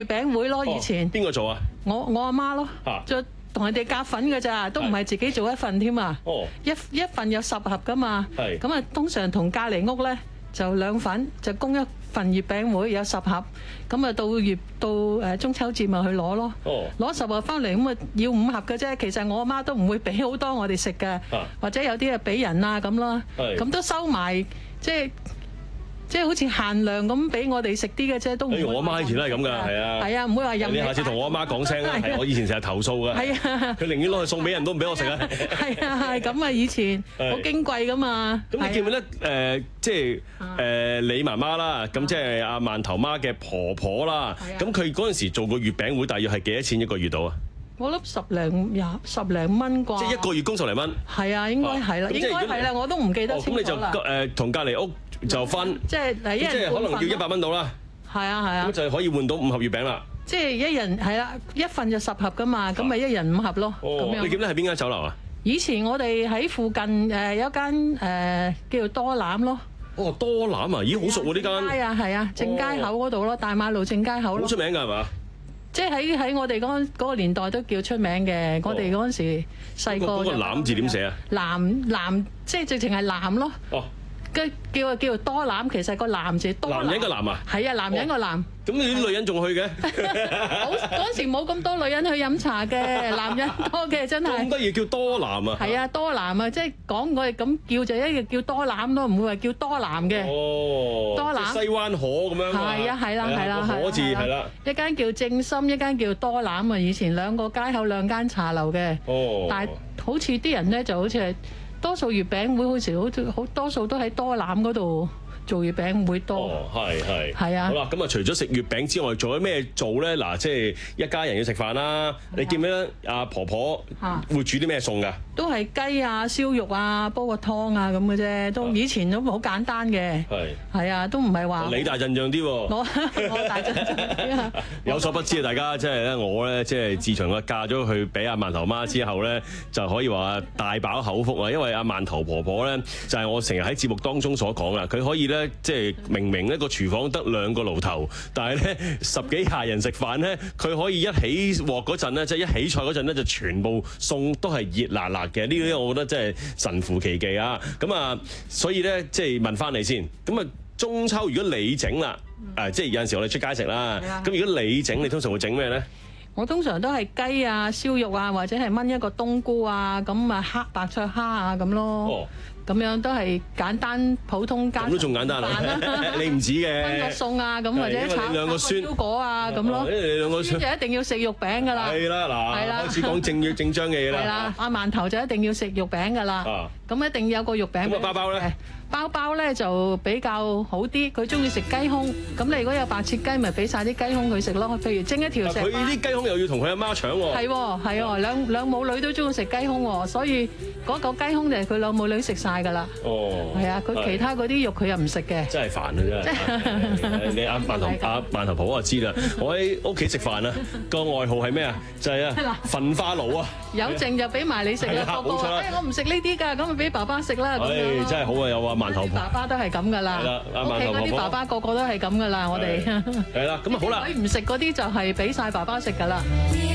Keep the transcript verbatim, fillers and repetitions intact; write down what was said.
月餅會咯，以前邊個做啊？ 我我阿媽咯， 嚇， 就同人哋夾份㗎咋，都唔係自己做一份添啊。 哦， 一一份有十盒㗎嘛。 係。 咁啊，通常同隔離屋咧就兩份，就供一份月餅會有十盒。咁啊，到月到誒中秋節咪去攞咯。 哦。 攞十盒翻嚟咁啊，要五盒嘅啫。其實我阿媽都唔會俾好多我哋食嘅，或者有啲啊俾人啊咁咯。係。咁都收埋，即係。即係好似限量咁俾我哋食啲嘅啫，都唔會。 我阿媽以前都係咁㗎，係啊。係啊，唔會話任你。 你下次同我阿媽講聲啦，係我以前成日投訴㗎。係啊。佢寧願攞去送俾人都唔俾我食啊。 係啊，係咁啊，以前好矜貴㗎嘛。 咁你記唔記得誒，即係誒你媽媽啦，咁即係阿饅頭媽嘅婆婆啦。咁佢嗰陣時做個月餅會，大約係幾多錢一個月到啊？我諗十零廿十零蚊啩。 即係一個月供十零蚊。係啊，應該係啦，應該係啦，我都唔記得清楚啦。咁你就誒同隔離屋就分， 即係嗱，一人半份咯。即係可能要一百蚊到啦。係啊係啊。咁就可以換到五盒月餅啦。 即係一人係啦，一份就十盒噶嘛，咁咪一人五盒咯。 哦。你記得係邊間酒樓啊？ 以前我哋喺附近誒有一間誒叫做多攬咯。 哦，多攬啊！咦，好熟喎呢間。 係啊係啊，正街口嗰度咯，大馬路正街口咯。 好出名㗎係嘛？ 即係喺喺我哋嗰嗰個年代都叫出名嘅。我哋嗰陣時細個。 嗰個攬字點寫啊？ 攬攬即係直情係攬咯。 哦。 叫叫啊叫做多攬，其實個攬字多。 男人個男啊？ 係啊，男人個男。 咁你啲女人仲去嘅？ 好嗰陣時冇咁多女人去飲茶嘅，男人多嘅真係。 咁得意叫多攬啊？ 係啊，多攬啊，即係講我哋咁叫就一個叫多攬咯，唔會話叫多攬嘅。 哦。多攬。西灣河咁樣。 係啊，係啦，係啦，係。 河字係啦。 一間叫正心，一間叫多攬啊。以前兩個街口兩間茶樓嘅。哦。但係好似啲人咧，就好似係。多數月餅會好似好似好多數都喺多攬嗰度做月餅會多。 哦，係係。 係啊。 好啦，咁啊，除咗食月餅之外，做咗咩做咧？嗱，即係一家人要食飯啦。你記唔記得阿婆婆會煮啲咩餸㗎？ 都係雞啊、燒肉啊、煲個湯啊咁嘅啫。都以前都好簡單嘅。係。係啊，都唔係話。 你大陣仗啲喎。 我我大陣仗啲啊。 有所不知啊，大家即係咧，我咧即係自從我嫁咗去俾阿饅頭媽之後咧，就可以話大飽口福啊。因為阿饅頭婆婆咧，就係我成日喺節目當中所講啦，佢可以咧即係明明一個廚房得兩個爐頭，但係咧十幾廿人食飯咧，佢可以一起鑊嗰陣咧，即係一起菜嗰陣咧，就全部餸都係熱辣辣嘅。呢啲我覺得真係神乎其技啊！咁啊，所以咧即係問翻你先，咁啊中秋如果你整啦，誒即係有陣時我哋出街食啦，咁如果你整，你通常會整咩咧？ 我通常都係雞啊、燒肉啊，或者係炆一個冬菇啊，咁啊黑白菜蝦啊咁咯。哦，咁樣都係簡單普通家常。咁都仲簡單啊！你唔止嘅。炆個餸啊，咁或者炒炒個腰果啊咁咯。你兩個孫就一定要食肉餅㗎啦。係啦，嗱，開始講正要正章嘅嘢啦。係啦，阿饅頭就一定要食肉餅㗎啦。啊。咁一定有個肉餅。咁啊包包咧？包包咧就比較好啲，佢中意食雞胸，咁你如果有白切雞，咪俾曬啲雞胸佢食咯。譬如蒸一條石斑。佢啲雞胸又要同佢阿媽搶喎。係喎，係喎，兩兩母女都中意食雞胸喎，所以嗰個雞胸就係佢兩母女食曬㗎啦。哦。係啊，佢其他嗰啲肉佢又唔食嘅。真係煩啊！真係。你阿饅頭阿饅頭婆婆就知啦，我喺屋企食飯啊，個外號係咩啊？就係啊，焚化爐啊。有剩就俾埋你食啦。冇錯。誒，我唔食呢啲㗎，咁咪俾爸爸食啦。誒，真係好啊，有啊。饅頭爸爸都係咁噶啦，屋企嗰啲爸爸個個都係咁噶啦，我哋係啦，咁啊好啦，佢唔食嗰啲就係俾晒爸爸食噶啦。